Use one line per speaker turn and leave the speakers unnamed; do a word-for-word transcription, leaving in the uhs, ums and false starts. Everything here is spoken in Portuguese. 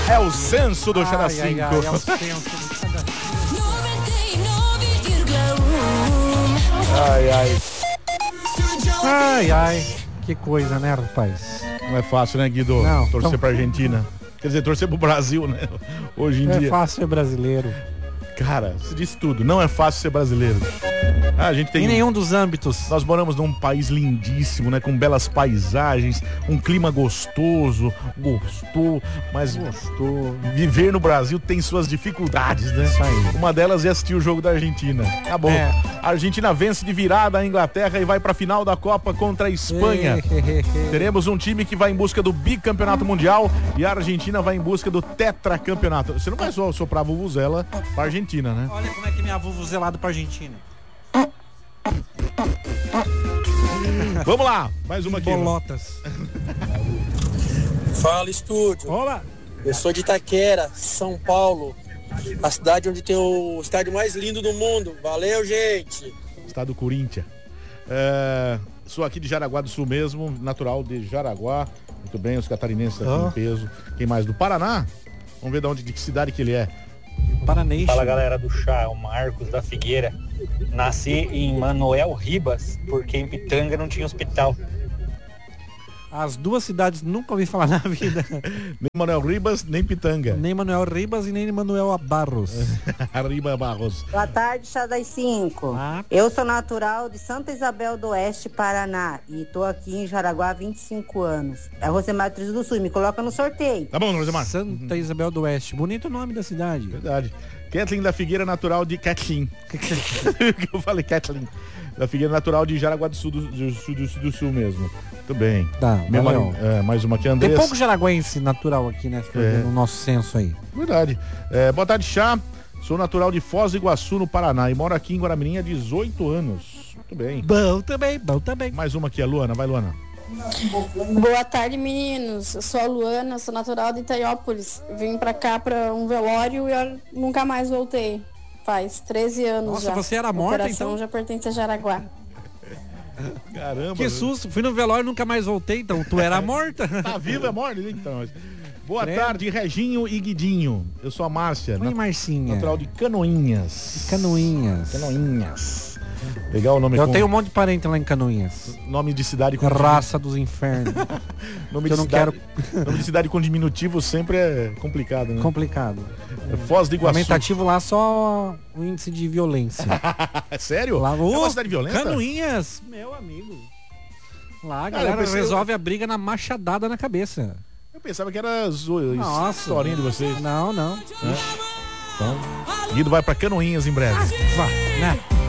É o censo do Chada cinco.
Ai, ai, é o censo do Chada cinco.
Ai, ai.
Ai, ai. Que coisa, né, rapaz?
Não é fácil, né, Guido?
Não,
torcer
então...
pra Argentina. Quer dizer, torcer pro Brasil, né? Hoje em
é
dia.
É fácil ser brasileiro.
Cara, se diz tudo. Não é fácil ser brasileiro. Ah, a gente tem...
Em nenhum dos âmbitos.
Nós moramos num país lindíssimo, né? Com belas paisagens, um clima gostoso, gostou, mas
Gostou.
Viver no Brasil tem suas dificuldades, né?
Isso aí.
Uma delas é assistir o jogo da Argentina. Acabou. É. A Argentina vence de virada a Inglaterra e vai pra final da Copa contra a Espanha. Teremos um time que vai em busca do bicampeonato mundial e a Argentina vai em busca do tetracampeonato. Você não vai só soprar a vuvuzela pra Argentina, né?
Olha como é que minha vuvuzelada pra Argentina.
Vamos lá, mais uma aqui.
Bolotas.
Fala, estúdio.
Olá.
Eu sou de Itaquera, São Paulo, a cidade onde tem o estádio mais lindo do mundo. Valeu, gente.
Estado do Corinthians. É, sou aqui de Jaraguá do Sul mesmo, natural de Jaraguá. Muito bem, os catarinenses aqui oh. em peso. Quem mais? Do Paraná? Vamos ver de onde, de que cidade que ele é.
Paranense.
Fala, galera do chá, o Marcos da Figueira. Nasci em Manoel Ribas, porque em Pitanga não tinha hospital.
As duas cidades nunca ouvi falar na vida.
Nem Manoel Ribas, nem Pitanga.
Nem Manoel Ribas e nem Manoel Barros.
Arriba Barros.
Boa tarde, Chá das cinco. Ah. Eu sou natural de Santa Isabel do Oeste, Paraná. E tô aqui em Jaraguá há vinte e cinco anos. É Rosemar Triz do Sul, me coloca no sorteio.
Tá bom, Rosemar.
Santa uhum. Isabel do Oeste. Bonito o nome da cidade.
Verdade. Kathleen da Figueira, natural de Kathleen. Eu falei Kathleen. Da Figueira, natural de Jaraguá do Sul do, do, do, do, do Sul mesmo. Muito bem.
Tá,
Meu marido, é, mais uma aqui, Andrés.
Tem pouco jaraguense natural aqui, né? É. No nosso censo aí.
Verdade. É, boa tarde, Chá. Sou natural de Foz do Iguaçu, no Paraná. E moro aqui em Guaramirim há dezoito anos. Muito bem.
Bom também, bom também.
Mais uma aqui, a Luana. Vai, Luana.
Boa tarde, meninos. Eu sou a Luana, sou natural de Itaiópolis. Vim pra cá pra um velório e eu nunca mais voltei. Faz treze anos.
Nossa,
já.
você era morta,
o coração
então?
já pertence a Jaraguá.
Caramba.
Que susto. Fui no velório e nunca mais voltei, então tu era morta.
Tá viva, é morta, então. Boa Creio. tarde, Reginho e Guidinho. Eu sou a Márcia.
Oi,
nat-
Marcinha.
Natural de Canoinhas.
Canoinhas.
Canoinhas. Legal o nome.
Eu
com...
tenho um monte de parente lá em Canoinhas.
Nome de cidade
com Raça dos Infernos.
nome
que
de
eu não
cidade...
quero.
Nome de cidade com diminutivo sempre é complicado, né?
Complicado.
É Foz do Iguaçu.
Aumentativo lá só o índice de violência.
Sério?
Lá,
é uma cidade violenta?
Canoinhas, meu amigo. Lá a
Cara,
galera
pensei...
resolve a briga na machadada na cabeça.
Eu pensava que era zo...
Nossa.
historinha de vocês.
Não, não.
É. Então, Guido vai pra Canoinhas em breve.
Ah, vai, né?